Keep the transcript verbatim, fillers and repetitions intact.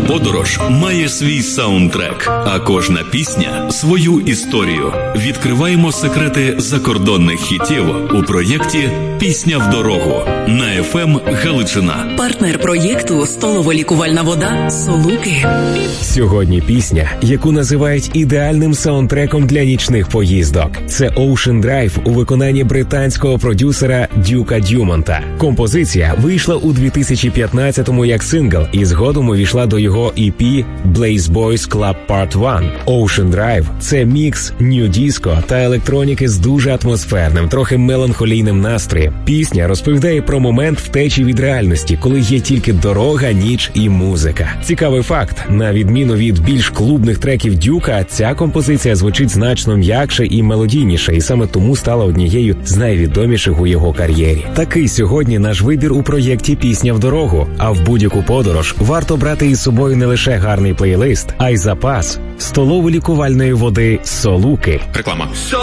подорож має свій саундтрек, а кожна пісня – свою історію. Відкриваємо секрети закордонних хітів у проєкті «Пісня в дорогу» на еф ем Галичина. Партнер проєкту – столово-лікувальна вода «Солуки». Сьогодні пісня, яку називають ідеальним саундтреком для нічних поїздок. Це Ocean Drive у виконанні британського продюсера Дюка Дюмонта. Композиція вийшла у дві тисячі п'ятнадцятому як сингл і згодом увійшла до його і пі Blaze Boys Club Part один. Ocean Drive – це мікс нью-диско та електроніки з дуже атмосферним, трохи меланхолійним настроєм. Пісня розповідає про момент втечі від реальності, коли є тільки дорога, ніч і музика. Цікавий факт, на відміну від більш клубних треків Дюка, ця композиція звучить значно м'якше і мелодійніше, і саме тому стала однією з найвідоміших у його кар'єрі. Такий сьогодні наш вибір у проєкті «Пісня в дорогу», а в будь-яку подорож варто брати із собою не лише гарний плейлист, а й запас столово-лікувальної води «Солуки». Реклама.